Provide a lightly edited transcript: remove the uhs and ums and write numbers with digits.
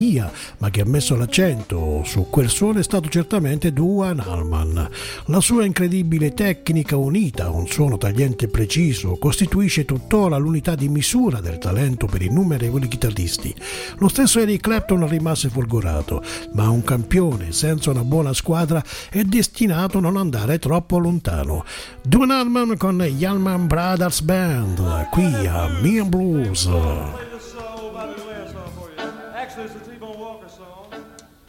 ma che ha messo l'accento su quel suono è stato certamente Duane Allman. La sua incredibile tecnica unita a un suono tagliente e preciso costituisce tuttora l'unità di misura del talento per innumerevoli chitarristi. Lo stesso Eric Clapton rimase folgorato, ma un campione senza una buona squadra è destinato a non andare troppo lontano. Duane Allman con gli Allman Brothers Band, qui a Me and Blues. Actually, it's a T-Bone